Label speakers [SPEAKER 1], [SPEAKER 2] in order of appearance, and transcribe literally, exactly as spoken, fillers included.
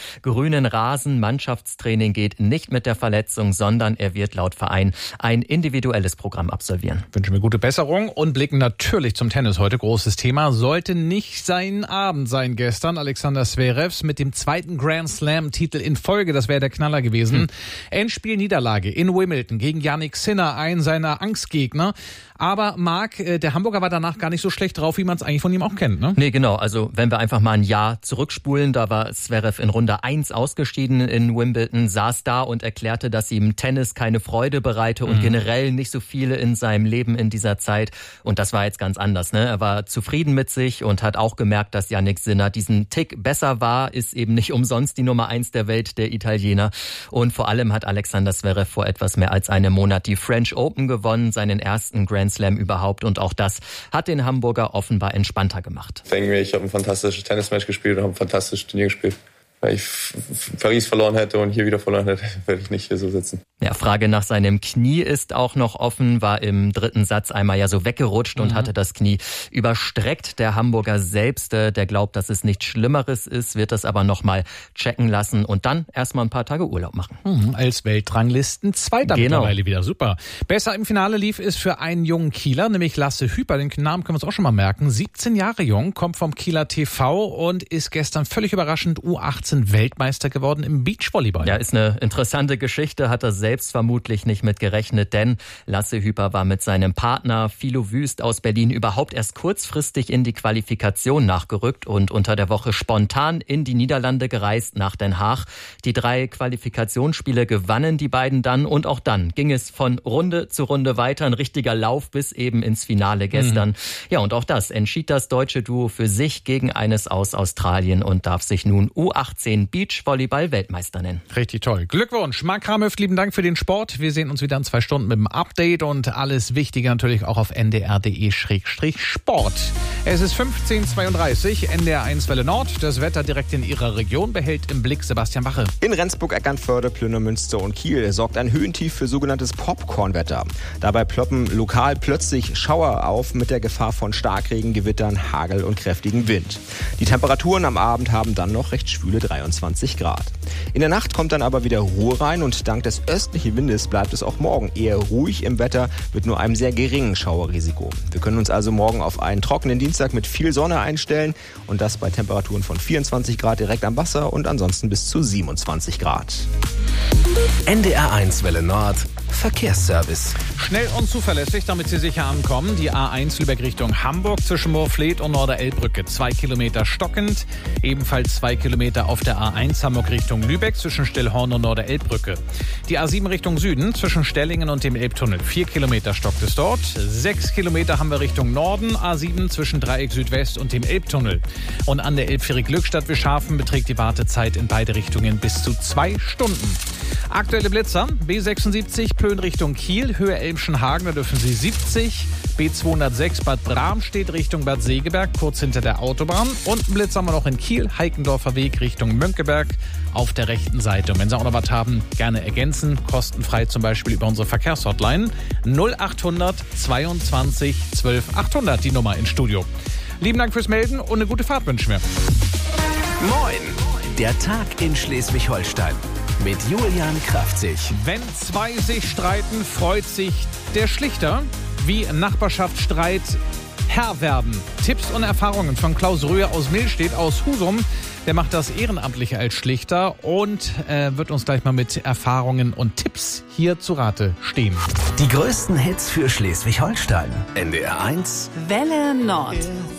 [SPEAKER 1] grünen Rasen. Mannschaftstraining geht nicht mit der Verletzung, sondern er wird laut Verein ein individuelles Programm absolvieren.
[SPEAKER 2] Wünschen wir gute Besserung und blicken natürlich zum Tennis. Heute großes Thema. Sollte nicht sein Abend sein gestern. Alexander Zverev mit dem zweiten Grand Slam-Titel in Folge. Das wäre der Knaller gewesen. Hm. Endspiel-Niederlage in Wimbledon gegen Jannik Sinner, einen seiner Angstgegner. Aber Marc, der Hamburger war danach gar nicht so schlecht drauf, wie man es eigentlich von ihm auch kennt, ne?
[SPEAKER 1] Nee, genau. Also wenn wir einfach mal ein Jahr zurückspulen, da war Zverev in Runde eins ausgeschieden in Wimbledon, saß da und erklärte, dass ihm Tennis keine Freude bereite und mhm. generell nicht so viele in seinem Leben in dieser Zeit. Und das war jetzt ganz anders, ne? Er war zufrieden mit sich und hat auch gemerkt, dass Jannik Sinner diesen Tick besser war, ist eben nicht umsonst die Nummer eins der Welt, der Italiener. Und vor allem hat Alexander Zverev vor etwas mehr als einem Monat die French Open gewonnen, seinen ersten Grand Slam überhaupt. Und auch das hat den Hamburger offenbar entspannter gemacht.
[SPEAKER 3] Ich denke mir, ich habe ein fantastisches Tennismatch gespielt und habe ein fantastisches Turnier gespielt. Weil ich Paris verloren hätte und hier wieder verloren hätte, werde ich nicht hier so sitzen.
[SPEAKER 1] Ja, Frage nach seinem Knie ist auch noch offen, war im dritten Satz einmal ja so weggerutscht mhm. und hatte das Knie überstreckt. Der Hamburger selbst, der glaubt, dass es nichts Schlimmeres ist, wird das aber nochmal checken lassen und dann erstmal ein paar Tage Urlaub machen.
[SPEAKER 2] Mhm, als Weltranglisten Zweiter
[SPEAKER 1] genau.
[SPEAKER 2] mittlerweile wieder, super. Besser im Finale lief es für einen jungen Kieler, nämlich Lasse Hüper, den Namen können wir uns auch schon mal merken, siebzehn Jahre jung, kommt vom Kieler T V und ist gestern völlig überraschend U achtzehn Weltmeister geworden im Beachvolleyball.
[SPEAKER 1] Ja, ist eine interessante Geschichte, hat er selbst vermutlich nicht mit gerechnet, denn Lasse Hüper war mit seinem Partner Philo Wüst aus Berlin überhaupt erst kurzfristig in die Qualifikation nachgerückt und unter der Woche spontan in die Niederlande gereist nach Den Haag. Die drei Qualifikationsspiele gewannen die beiden dann und auch dann ging es von Runde zu Runde weiter, ein richtiger Lauf bis eben ins Finale gestern. Mhm. Ja, und auch das entschied das deutsche Duo für sich gegen eines aus Australien und darf sich nun U achtzehn Beachvolleyball-Weltmeister nennen.
[SPEAKER 2] Richtig toll. Glückwunsch. Marc Kramhöft, lieben Dank für den Sport. Wir sehen uns wieder in zwei Stunden mit dem Update und alles Wichtige natürlich auch auf n d r punkt d e Schrägstrich Sport. Es ist fünfzehn Uhr zweiunddreißig, N D R eins Welle Nord. Das Wetter direkt in Ihrer Region behält im Blick Sebastian Wache.
[SPEAKER 4] In Rendsburg, Eckernförde, Plünemünster und Kiel sorgt ein Höhentief für sogenanntes Popcornwetter. Dabei ploppen lokal plötzlich Schauer auf mit der Gefahr von Starkregen, Gewittern, Hagel und kräftigem Wind. Die Temperaturen am Abend haben dann noch recht schwüle dreiundzwanzig Grad. In der Nacht kommt dann aber wieder Ruhe rein und dank des östlichen Windes bleibt es auch morgen eher ruhig im Wetter mit nur einem sehr geringen Schauerrisiko. Wir können uns also morgen auf einen trockenen Dienstag mit viel Sonne einstellen und das bei Temperaturen von vierundzwanzig Grad direkt am Wasser und ansonsten bis zu siebenundzwanzig Grad.
[SPEAKER 5] N D R eins Welle Nord Verkehrsservice.
[SPEAKER 2] Schnell und zuverlässig, damit Sie sicher ankommen. Die A eins Lübeck Richtung Hamburg zwischen Moorfleet und Norderelbbrücke. Zwei Kilometer stockend. Ebenfalls zwei Kilometer auf der A eins Hamburg Richtung Lübeck zwischen Stillhorn und Norderelbbrücke. Die A sieben Richtung Süden zwischen Stellingen und dem Elbtunnel. Vier Kilometer stockt es dort. Sechs Kilometer haben wir Richtung Norden. A sieben zwischen Dreieck Südwest und dem Elbtunnel. Und an der Elbfähre Glückstadt-Wischhafen beträgt die Wartezeit in beide Richtungen bis zu zwei Stunden. Aktuelle Blitzer. B sechsundsiebzig Plön Richtung Kiel, Höhe Elmschen-Hagen, da dürfen Sie siebzig. B zweihundertsechs Bad Bramstedt Richtung Bad Segeberg, kurz hinter der Autobahn. Und einen Blitz haben wir noch in Kiel, Heikendorfer Weg Richtung Mönckeberg auf der rechten Seite. Und wenn Sie auch noch was haben, gerne ergänzen. Kostenfrei zum Beispiel über unsere Verkehrshotline null achthundert zweiundzwanzig zwölf achthundert, die Nummer ins Studio. Lieben Dank fürs Melden und eine gute Fahrt wünschen wir.
[SPEAKER 5] Moin, der Tag in Schleswig-Holstein. Mit Julian Kraftzig.
[SPEAKER 2] Wenn zwei sich streiten, freut sich der Schlichter. Wie Nachbarschaftsstreit Herr werden. Tipps und Erfahrungen von Klaus Röhr aus Millstedt aus Husum. Der macht das ehrenamtlich als Schlichter und äh, wird uns gleich mal mit Erfahrungen und Tipps hier zu Rate stehen.
[SPEAKER 5] Die größten Hits für Schleswig-Holstein. N D R eins
[SPEAKER 6] Welle Nord.